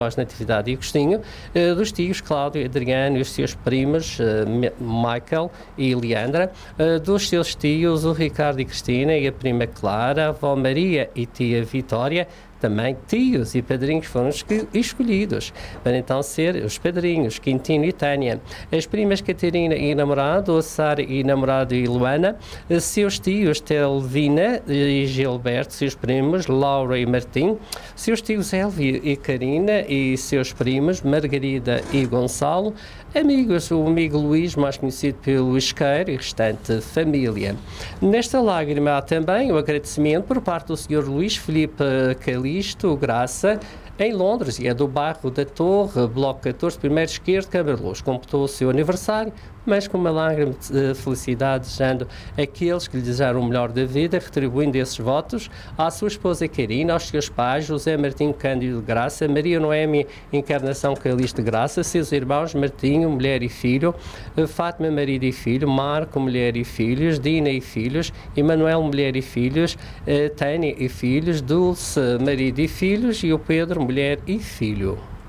Natividade e Agostinho, dos tios Cláudio, Adriano e os seus primos Michael e Leandra, dos seus tios o Ricardo e Cristina e a prima Clara, a avó Maria e tia Vitória. Também tios e padrinhos foram escolhidos para então ser os padrinhos Quintino e Tânia, as primas Catarina e namorado, Sara e namorado e Luana, seus tios Telvina e Gilberto, seus primos Laura e Martim, seus tios Elvio e Karina e seus primos Margarida e Gonçalo, amigos, o amigo Luís, mais conhecido pelo Isqueiro, e restante família. Nesta lágrima há também o agradecimento por parte do Sr. Luís Filipe Calisto Graça, em Londres, e é do bairro da Torre, Bloco 14, primeiro esquerdo, Câmara de Luz. Completou o seu aniversário, mas com uma lágrima de felicidade, desejando aqueles que lhe desejaram o melhor da vida, retribuindo esses votos à sua esposa Karina, aos seus pais, José Martim Cândido de Graça, Maria Noémia Encarnação Calixto de Graça, seus irmãos Martinho, mulher e filho, Fátima, marido e filho, Marco, mulher e filhos, Dina e filhos, Emanuel, mulher e filhos, Tânia e filhos, Dulce, marido e filhos, e o Pedro, mulher e filho.